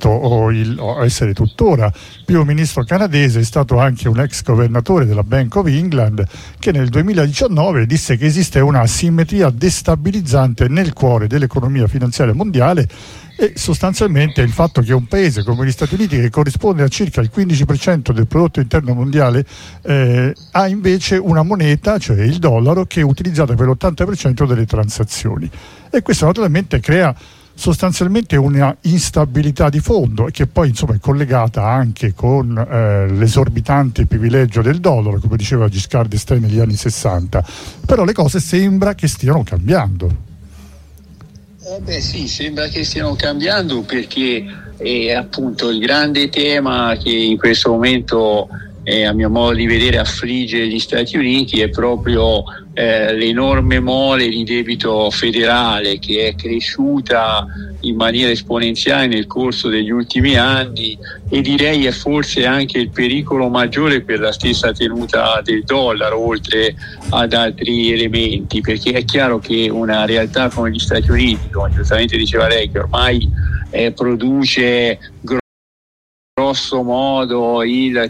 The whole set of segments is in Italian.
stato o essere tuttora primo ministro canadese, è stato anche un ex governatore della Bank of England, che nel 2019 disse che esiste una asimmetria destabilizzante nel cuore dell'economia finanziaria mondiale, e sostanzialmente il fatto che un paese come gli Stati Uniti, che corrisponde a circa il 15% del prodotto interno mondiale, ha invece una moneta, cioè il dollaro, che è utilizzata per l'80% delle transazioni, e questo naturalmente crea sostanzialmente una instabilità di fondo, che poi insomma è collegata anche con l'esorbitante privilegio del dollaro, come diceva Giscard d'Estaing negli anni 60. Però le cose sembra che stiano cambiando. Sì, sembra che stiano cambiando, perché appunto il grande tema che in questo momento a mio modo di vedere affligge gli Stati Uniti è proprio l'enorme mole di debito federale, che è cresciuta in maniera esponenziale nel corso degli ultimi anni, e direi è forse anche il pericolo maggiore per la stessa tenuta del dollaro, oltre ad altri elementi, perché è chiaro che una realtà come gli Stati Uniti, come giustamente diceva lei, che ormai produce grosso modo il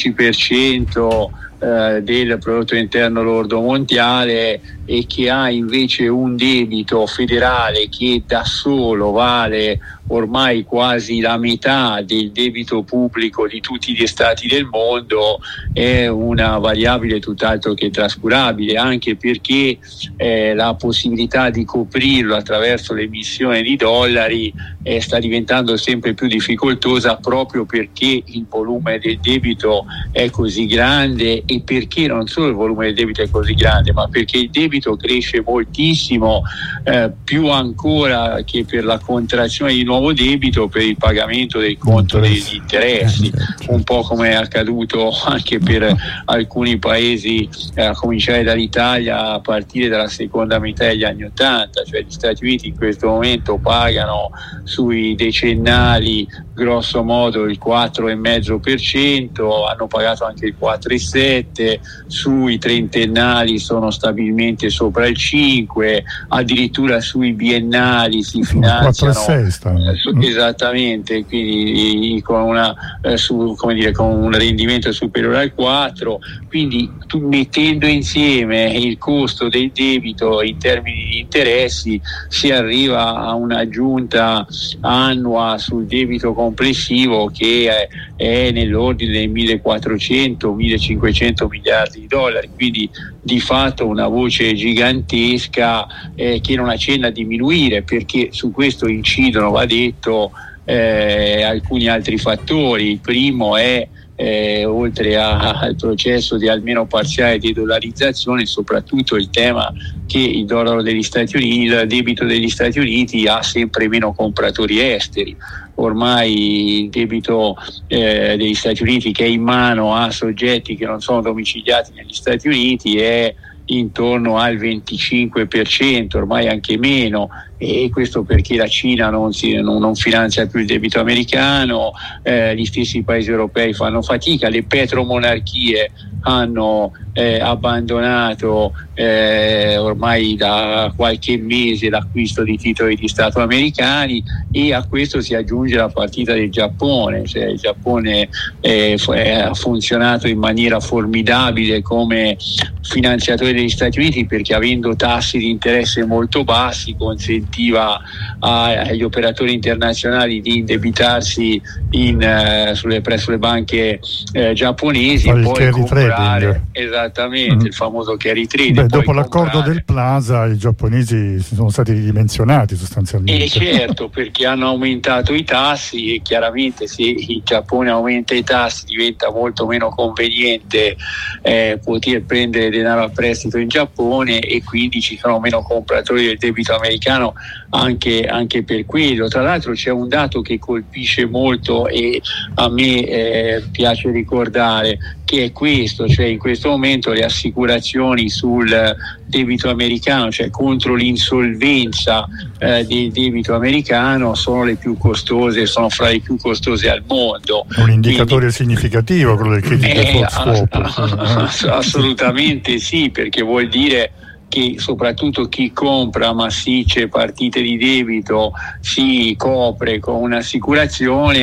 13% del prodotto interno lordo mondiale, e che ha invece un debito federale che da solo vale ormai quasi la metà del debito pubblico di tutti gli stati del mondo, è una variabile tutt'altro che trascurabile, anche perché la possibilità di coprirlo attraverso l'emissione di dollari sta diventando sempre più difficoltosa, proprio perché il volume del debito è così grande, e perché non solo il volume del debito è così grande, ma perché il debito cresce moltissimo, più ancora che per la contrazione di nuovo debito, per il pagamento del conto degli interessi, un po' come è accaduto anche per alcuni paesi, a cominciare dall'Italia a partire dalla seconda metà degli anni '80, cioè gli Stati Uniti in questo momento pagano sui decennali grosso modo il 4,5%, hanno pagato anche il 4,7%, sui trentennali sono stabilmente sopra il 5%, addirittura sui biennali si finanziano esattamente, quindi con con un rendimento superiore al 4%, quindi mettendo insieme il costo del debito in termini di interessi si arriva a un'aggiunta annua sul debito complessivo che è nell'ordine dei 1.400-1.500 miliardi di dollari, quindi di fatto una voce gigantesca che non accenna a diminuire, perché su questo incidono, va detto, alcuni altri fattori. Il primo è oltre al processo di almeno parziale de-dollarizzazione, soprattutto il tema che il debito degli Stati Uniti ha sempre meno compratori esteri. Ormai il debito degli Stati Uniti, che è in mano a soggetti che non sono domiciliati negli Stati Uniti, è intorno al 25%, ormai anche meno, e questo perché la Cina non finanzia più il debito americano, gli stessi paesi europei fanno fatica, le petromonarchie hanno abbandonato ormai da qualche mese l'acquisto di titoli di Stato americani, e a questo si aggiunge la partita del Giappone, cioè il Giappone ha funzionato in maniera formidabile come finanziatore degli Stati Uniti, perché avendo tassi di interesse molto bassi consentiva agli operatori internazionali di indebitarsi presso le banche giapponesi, e poi comprare il famoso carry trading. Dopo l'accordo del Plaza i giapponesi sono stati ridimensionati sostanzialmente. Certo, perché hanno aumentato i tassi, e chiaramente se il Giappone aumenta i tassi diventa molto meno conveniente poter prendere denaro a prestito in Giappone, e quindi ci sono meno compratori del debito americano anche per quello. Tra l'altro c'è un dato che colpisce molto e a me piace ricordare, che è questo, cioè in questo momento le assicurazioni sul debito americano, cioè contro l'insolvenza del debito americano, sono le più costose, sono fra le più costose al mondo. È un indicatore significativo quello del credit default swap. Assolutamente sì, perché vuol dire che soprattutto chi compra massicce partite di debito si copre con un'assicurazione